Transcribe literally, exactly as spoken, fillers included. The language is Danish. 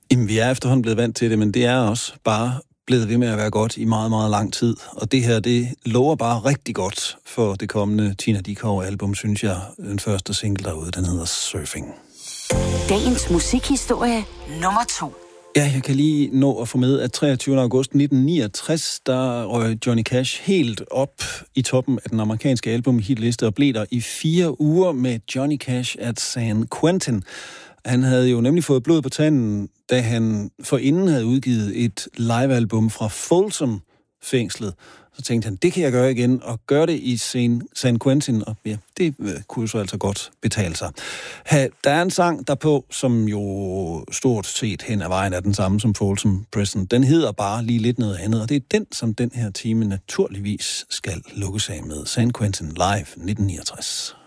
Jamen, vi er efterhånden blevet vant til det, men det er også bare blevet ved med at være godt i meget, meget lang tid. Og det her, det lover bare rigtig godt for det kommende Tina Dickow-album, synes jeg. Den første single derude, den hedder Surfing. Dagens musikhistorie nummer to. Ja, jeg kan lige nå at få med, at treogtyvende august nitten niogtres, der røg Johnny Cash helt op i toppen af den amerikanske album-hitliste og blev der i fire uger med Johnny Cash at San Quentin. Han havde jo nemlig fået blod på tanden, da han forinden havde udgivet et livealbum fra Folsom-fængslet. Så tænkte han, det kan jeg gøre igen, og gøre det i San Quentin, og ja, det kunne så altså godt betale sig. Der er en sang derpå, som jo stort set hen ad vejen er den samme som Folsom Prison. Den hedder bare lige lidt noget andet, og det er den, som den her time naturligvis skal lukkes af med. San Quentin Live nitten niogtres.